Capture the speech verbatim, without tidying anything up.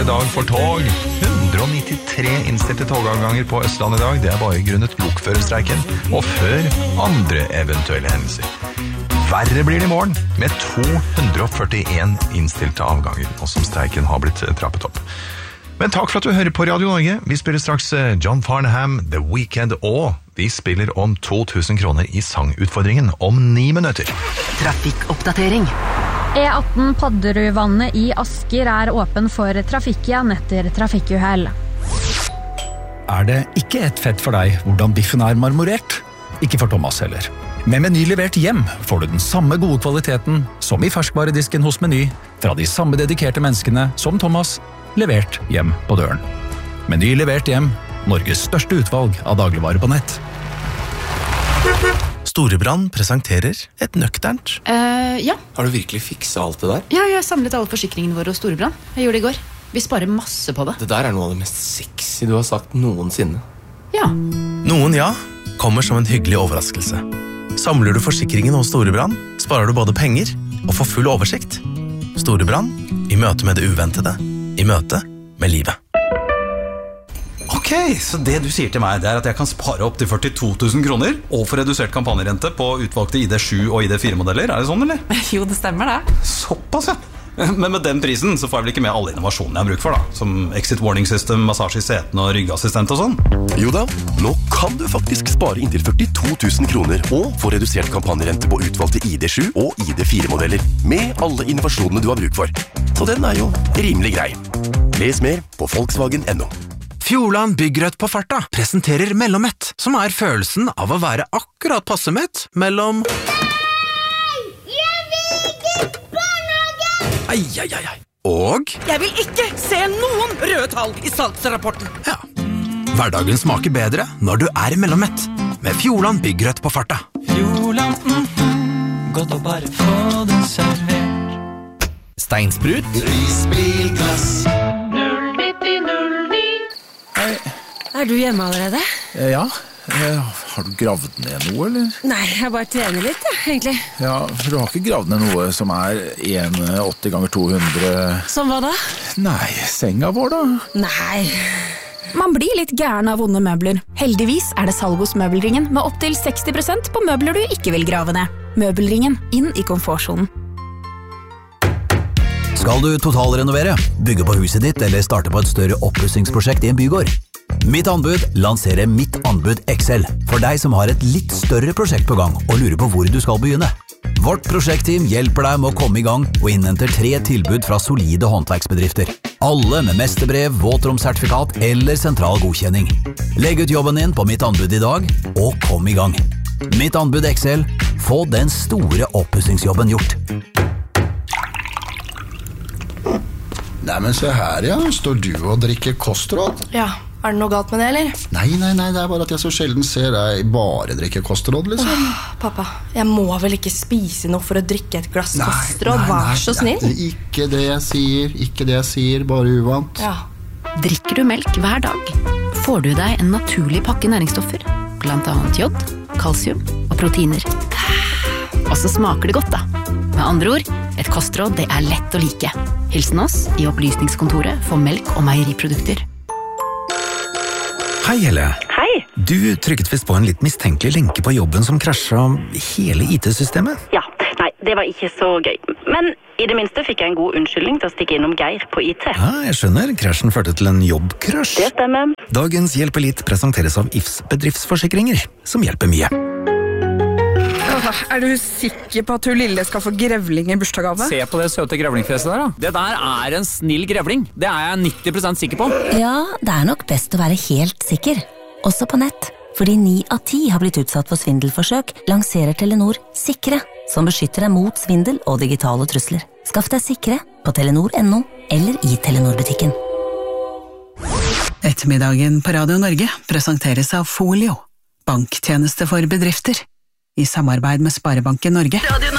i dag for tog. hundre nittitre innstilte togavganger på Østland i dag. Det er bare grunnet lokførerstreiken og før andre eventuelle hendelser. Verre blir det i morgen med to hundre førtien innstilte avganger, og som streiken har blitt trappet opp. Men takk for at du hører på Radio Norge. Vi spiller straks John Farnham, The Weeknd, og vi spiller om to tusen kroner i sangutfordringen om ni minutter. Trafikkoppdatering. E atten Padderudvannet i Asker er åpen for trafikk igjen etter trafikkuhell. Er det ikke et fett for deg hvordan biffen er marmorert? Ikke for Thomas heller. Med Meny levert hjem får du den samme gode kvaliteten som i ferskvaredisken hos Meny, fra de samme dedikerte menneskene som Thomas, levert hjem på døren. Meny levert hjem, Norges største utvalg av dagligvarer på nett. Storebrand presenterer et nøkternt. Uh, ja. Har du virkelig fikset alt det der? Ja, jeg har samlet alle forsikringene våre hos Storebrand. Jeg gjorde det i går. Vi sparer masse på det. Det der er noe av det mest sexy du har sagt noensinne. Ja. Noen ja, kommer som en hyggelig overraskelse. Samler du forsikringen hos Storebrand, sparer du både penger og får full oversikt. Storebrand, i møte med det uventede, i møte med livet. Ok, så det du sier til meg, det er at jeg kan spare opp til førtito tusen kroner og få redusert kampanjerente på utvalgte I D sju og I D fire modeller. Er det sånn, eller? Jo, det stemmer det. Såpass, ja. Men med den prisen så får jeg vel ikke med alle innovasjonene jeg har bruk for, da. Som exit warning system, massasje i setene og ryggassistent og sånn. Jo da, nå kan du faktisk spare inntil førtito tusen kroner og få redusert kampanjerente på utvalgte I D sju og I D fire modeller med alle innovasjonene du har bruk for. Så den er jo rimelig grei. Les mer på Volkswagen punktum no. Fjordland Byggrødt på farta presenterer Mellommett, som er følelsen av å være akkurat passe mett mellom... Ai, ai, ai, ai. Og... Jeg vil ikke se noen røde tall i salgsrapporten. Ja. Hverdagen smaker bedre når du er Mellommett, med Fjordland Byggrødt på farta. Fjordland, mm, godt å bare få det servert. Steinsprut. Risbilglass. null nitti null ni. Hei. Er du hjemme allerede? Ja, har du gravd ned noe, eller? Nei, jeg bare trener litt, ja, egentlig. Ja, for du har ikke gravd ned noe som er en komma åtti ganger to hundre... Som hva da? Nei, senga vår da. Nei. Man blir litt gæren av vonde møbler. Heldigvis er det salg hos Møbelringen med opp til seksti prosent på møbler du ikke vil grave ned. Møbelringen, inn i komfortsonen. Skal du totalrenovere, bygge på huset ditt eller starte på et større oppussingsprosjekt i en bygård? Mitt anbud lanserer Mitt anbud X L for deg som har et litt større prosjekt på gang og lurer på hvor du skal begynne. Vårt prosjektteam hjelper deg med å komme i gang og innhenter tre tilbud fra solide håndverksbedrifter. Alle med mesterbrev, våtromsertifikat eller sentral godkjenning. Legg ut jobben din på Mitt anbud i dag og kom i gang. Mitt anbud X L. Få den store oppussingsjobben gjort. Nei, men se her, ja. Står du og drikker kostråd? Ja, er det noe galt med det, eller? Nei, nei, nei, det er bare at jeg så sjelden ser deg bare drikke kostråd, liksom. Åh, pappa, jeg må vel ikke spise noe for å drikke et glass kostråd, vær så snill. Nei, ikke det jeg sier, ikke det jeg sier, bare uvant. Ja. Drikker du melk hver dag, får du deg en naturlig pakke næringsstoffer, blant annet jod, kalsium og proteiner. Og så smaker det godt da. Med andre ord, et kostråd det er lett å like. Hilsen oss i opplysningskontoret for melk og meieriprodukter. Hei, Helle. Hei. Du trykket visst på en litt mistenkelig lenke på jobben som krasjet hele I T-systemet. Ja, nei, det var ikke så gøy. Men i det minste fikk jeg en god unnskyldning til å stikke innom Geir på I T. Ja, jeg skjønner. Krasjen førte til en jobbkrasj. Det stemmer. Dagens Hjelp Elite presenteres av I F S bedriftsforsikringer, som hjelper mye. Er du sikker på at hun lille skal få grevling i bursdagsgave? Se på det søte grevlingfjeset der da. Det der er en snill grevling. Det er jeg nitti prosent sikker på. Ja, det er nok best å være helt sikker. Også på nett. Fordi ni av ti har blitt utsatt for svindelforsøk, lanserer Telenor Sikre, som beskytter deg mot svindel og digitale trusler. Skaff deg Sikre på telenor punktum no eller i Telenor-butikken. Ettermiddagen på Radio Norge presenteres av Folio, banktjeneste for bedrifter, i samarbeid med Sparebanken Norge. Radio